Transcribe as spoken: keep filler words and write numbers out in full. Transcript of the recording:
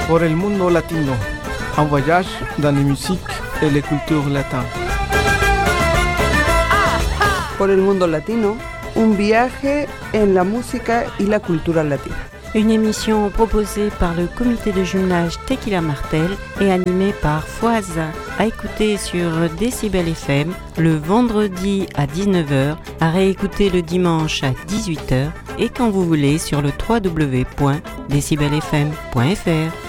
Por el mundo latino, un voyage dans les musiques et les cultures latines. Por el mundo latino, un viaje en la música y la cultura latina. Une émission proposée par le comité de jumelage Tequila Martel et animée par Foise, à écouter sur Décibel F M le vendredi à dix-neuf heures, à réécouter le dimanche à dix-huit heures et quand vous voulez sur le w w w point décibel f m point f r.